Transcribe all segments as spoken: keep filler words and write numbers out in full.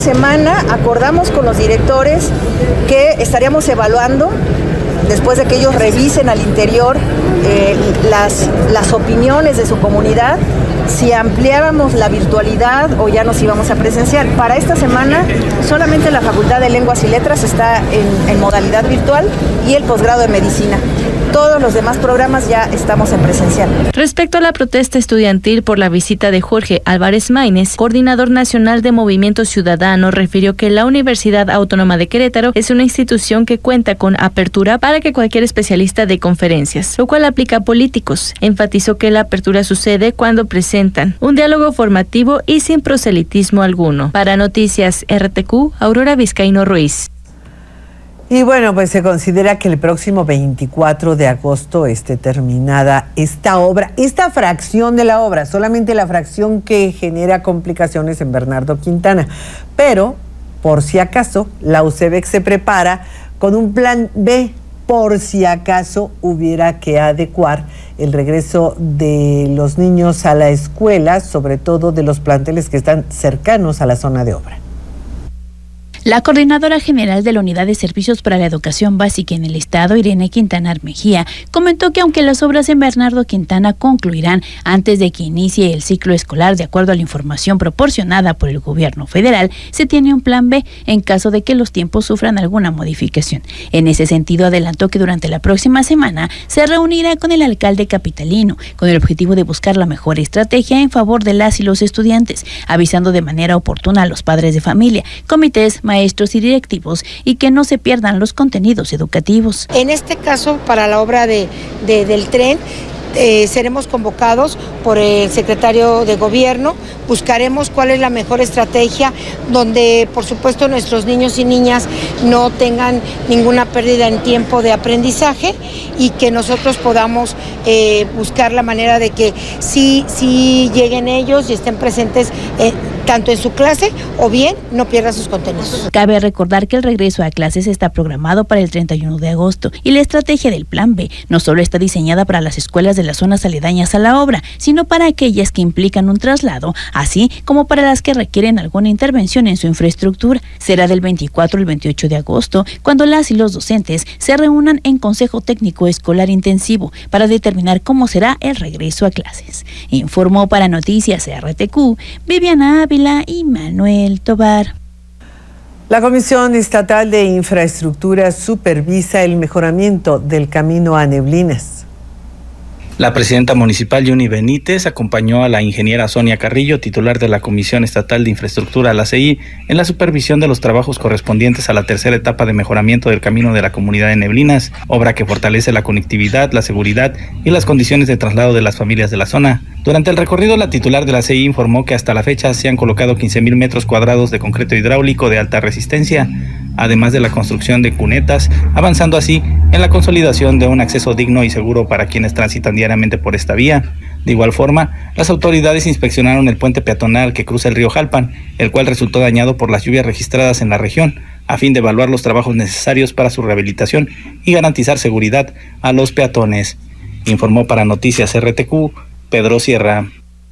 Semana acordamos con los directores que estaríamos evaluando, después de que ellos revisen al interior eh, las, las opiniones de su comunidad, si ampliábamos la virtualidad o ya nos íbamos a presenciar. Para esta semana solamente la Facultad de Lenguas y Letras está en, en modalidad virtual y el posgrado de Medicina. Todos los demás programas ya estamos en presencial. Respecto a la protesta estudiantil por la visita de Jorge Álvarez Maínez, coordinador nacional de Movimiento Ciudadano, refirió que la Universidad Autónoma de Querétaro es una institución que cuenta con apertura para que cualquier especialista dé conferencias, lo cual aplica a políticos. Enfatizó que la apertura sucede cuando presentan un diálogo formativo y sin proselitismo alguno. Para Noticias R T Q, Aurora Vizcaíno Ruiz. Y bueno, pues se considera que el próximo veinticuatro de agosto esté terminada esta obra, esta fracción de la obra, solamente la fracción que genera complicaciones en Bernardo Quintana. Pero, por si acaso, la U C E B se prepara con un plan B, por si acaso hubiera que adecuar el regreso de los niños a la escuela, sobre todo de los planteles que están cercanos a la zona de obra. La coordinadora general de la Unidad de Servicios para la Educación Básica en el Estado, Irene Quintana Mejía, comentó que aunque las obras en Bernardo Quintana concluirán antes de que inicie el ciclo escolar, de acuerdo a la información proporcionada por el gobierno federal, se tiene un plan B en caso de que los tiempos sufran alguna modificación. En ese sentido, adelantó que durante la próxima semana se reunirá con el alcalde capitalino, con el objetivo de buscar la mejor estrategia en favor de las y los estudiantes, avisando de manera oportuna a los padres de familia, comités, maestros y directivos, y que no se pierdan los contenidos educativos. En este caso, para la obra de, de, del tren, Eh, seremos convocados por el secretario de gobierno, buscaremos cuál es la mejor estrategia donde por supuesto nuestros niños y niñas no tengan ninguna pérdida en tiempo de aprendizaje y que nosotros podamos eh, buscar la manera de que sí, sí lleguen ellos y estén presentes eh, tanto en su clase o bien no pierdan sus contenidos. Cabe recordar que el regreso a clases está programado para el treinta y uno de agosto y la estrategia del Plan B no solo está diseñada para las escuelas de las zonas aledañas a la obra, sino para aquellas que implican un traslado, así como para las que requieren alguna intervención en su infraestructura. Será del veinticuatro al veintiocho de agosto, cuando las y los docentes se reúnan en Consejo Técnico Escolar Intensivo para determinar cómo será el regreso a clases. Informó para Noticias R T Q, Viviana Ávila y Manuel Tobar. La Comisión Estatal de Infraestructura supervisa el mejoramiento del camino a Neblinas. La presidenta municipal, Yuni Benítez, acompañó a la ingeniera Sonia Carrillo, titular de la Comisión Estatal de Infraestructura, la C I, en la supervisión de los trabajos correspondientes a la tercera etapa de mejoramiento del camino de la comunidad de Neblinas, obra que fortalece la conectividad, la seguridad y las condiciones de traslado de las familias de la zona. Durante el recorrido, la titular de la C I informó que hasta la fecha se han colocado quince mil metros cuadrados de concreto hidráulico de alta resistencia, además de la construcción de cunetas, avanzando así en la consolidación de un acceso digno y seguro para quienes transitan diariamente por esta vía. De igual forma, las autoridades inspeccionaron el puente peatonal que cruza el río Jalpan, el cual resultó dañado por las lluvias registradas en la región, a fin de evaluar los trabajos necesarios para su rehabilitación y garantizar seguridad a los peatones. Informó para Noticias R T Q, Pedro Sierra.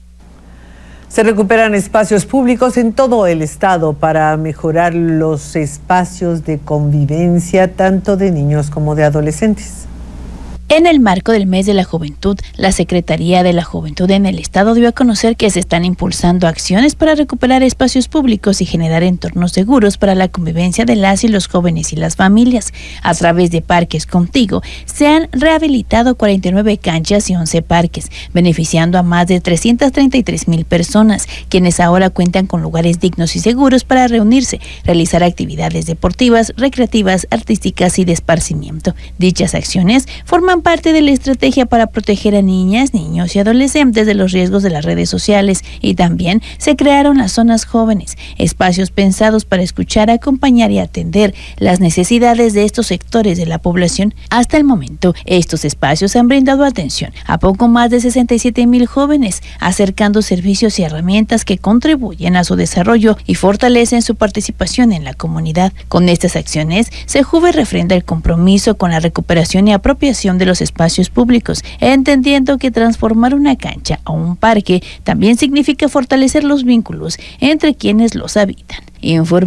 Se recuperan espacios públicos en todo el estado para mejorar los espacios de convivencia tanto de niños como de adolescentes. En el marco del Mes de la Juventud, la Secretaría de la Juventud en el Estado dio a conocer que se están impulsando acciones para recuperar espacios públicos y generar entornos seguros para la convivencia de las y los jóvenes y las familias. A través de Parques Contigo, se han rehabilitado cuarenta y nueve canchas y once parques, beneficiando a más de trescientas treinta y tres mil personas, quienes ahora cuentan con lugares dignos y seguros para reunirse, realizar actividades deportivas, recreativas, artísticas y de esparcimiento. Dichas acciones forman parte de la estrategia para proteger a niñas, niños y adolescentes de los riesgos de las redes sociales, y también se crearon las zonas jóvenes, espacios pensados para escuchar, acompañar y atender las necesidades de estos sectores de la población. Hasta el momento, estos espacios han brindado atención a poco más de sesenta y siete mil jóvenes, acercando servicios y herramientas que contribuyen a su desarrollo y fortalecen su participación en la comunidad. Con estas acciones, Sejuve refrenda el compromiso con la recuperación y apropiación de los espacios públicos, entendiendo que transformar una cancha o un parque también significa fortalecer los vínculos entre quienes los habitan. Informe